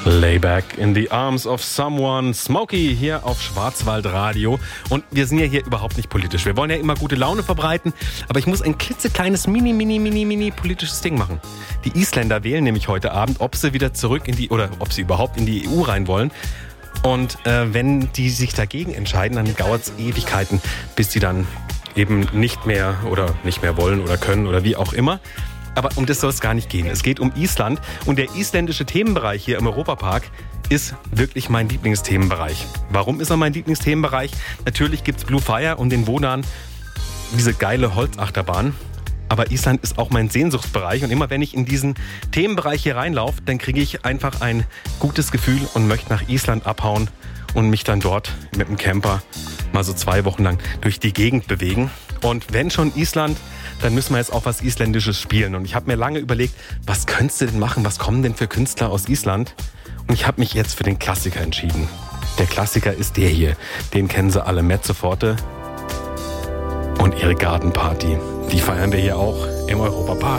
Layback in the arms of someone. Smokey hier auf Schwarzwaldradio. Und wir sind ja hier überhaupt nicht politisch. Wir wollen ja immer gute Laune verbreiten. Aber ich muss ein klitzekleines mini politisches Ding machen. Die Isländer wählen nämlich heute Abend, ob sie wieder zurück ob sie überhaupt in die EU rein wollen. Und wenn die sich dagegen entscheiden, dann dauert es Ewigkeiten, bis die dann eben nicht mehr wollen oder können oder wie auch immer. Aber um das soll es gar nicht gehen. Es geht um Island und der isländische Themenbereich hier im Europapark ist wirklich mein Lieblingsthemenbereich. Warum ist er mein Lieblingsthemenbereich? Natürlich gibt's Blue Fire und den Wodan, diese geile Holzachterbahn. Aber Island ist auch mein Sehnsuchtsbereich und immer wenn ich in diesen Themenbereich hier reinlaufe, dann kriege ich einfach ein gutes Gefühl und möchte nach Island abhauen und mich dann dort mit dem Camper mal so 2 Wochen lang durch die Gegend bewegen. Und wenn schon Island, dann müssen wir jetzt auch was Isländisches spielen. Und ich habe mir lange überlegt, was könntest du denn machen? Was kommen denn für Künstler aus Island? Und ich habe mich jetzt für den Klassiker entschieden. Der Klassiker ist der hier. Den kennen sie alle, Mezzo Forte und ihre Gartenparty. Die feiern wir hier auch im Europapark.